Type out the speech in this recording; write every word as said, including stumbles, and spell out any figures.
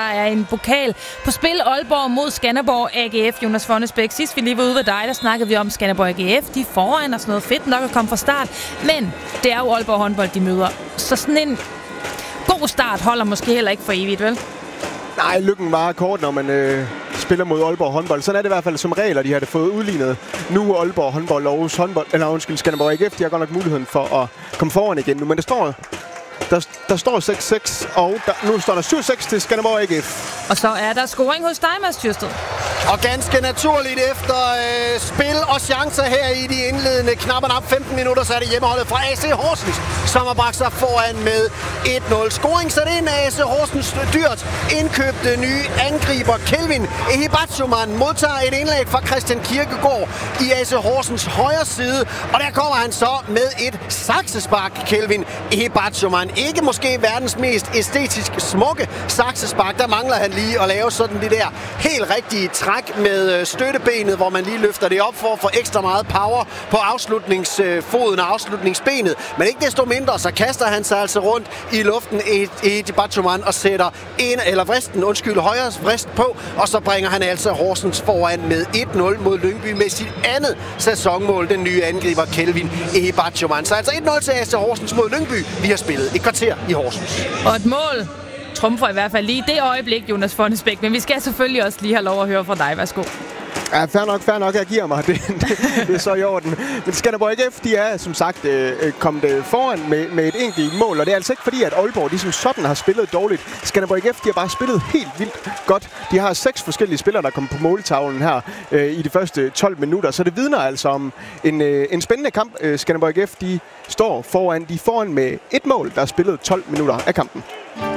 er en pokal på spil. Aalborg mod Skanderborg A G F. Jonas Fonnesbæk, sidst vi lige var ude ved dig, der snakkede vi om Skanderborg A G F. De er foran og sådan noget fedt nok at komme fra start. Men det er jo Aalborg håndbold, de møder. Så sådan en god start holder måske heller ikke for evigt, vel? Nej, lykken var kort, når man øh, spiller mod Aalborg håndbold. Sådan er det i hvert fald som regel, de har det fået udlignet. Nu er Aalborg håndbold og Aarhus håndbold, eller undskyld, Skanderborg A G F, de har godt nok muligheden for at komme foran igen nu. Men der står, der, der står seks seks, og der, nu står der syv seks til Skanderborg A G F. Og så er der scoring hos dig, Mads Thyrsted. Og ganske naturligt efter øh, spil og chancer her i de indledende knap og nap femten minutter, så er det hjemmeholdet fra A C Horsens, som har bragt sig foran med et nul. Scoring sat ind af A C Horsens dyrt indkøbte nye angriber Kelvin Ehibatshuman modtager et indlæg fra Christian Kirkegaard i A C Horsens højre side, og der kommer han så med et saksespark. Kelvin Ehibatshuman, ikke måske verdens mest æstetisk smukke saksespark, der mangler han lige at lave sådan det der helt rigtige træk med støttebenet, hvor man lige løfter det op for at få ekstra meget power på afslutningsfoden og afslutningsbenet. Men ikke desto mindre, så kaster han sig altså rundt i luften Ehibatshuman og sætter en eller vristen, undskyld, højre vrist på, og så bringer han altså Horsens foran med et nul mod Lyngby med sit andet sæsonmål, den nye angriber Kelvin Ehibatshuman. Så altså et nul til A C Horsens mod Lyngby. Vi har spillet et kvarter i Horsens. Og et mål trumfer i hvert fald lige det øjeblik, Jonas Fonnesbæk. Men vi skal selvfølgelig også lige have lov at høre fra dig. Værsgo. Ja, fair nok, fair nok, jeg giver mig. Det, det, det er så i orden. Men Skanderborg A G F, de er som sagt øh, kommet foran med, med et enkelt mål. Og det er altså ikke fordi, at Aalborg de som sådan har spillet dårligt. Skanderborg A G F, de har bare spillet helt vildt godt. De har seks forskellige spillere, der kommer på måltavlen her øh, i de første tolv minutter. Så det vidner altså om en, øh, en spændende kamp. Øh, Skanderborg A G F, de står foran, de er foran med et mål, der er spillet tolv minutter af kampen.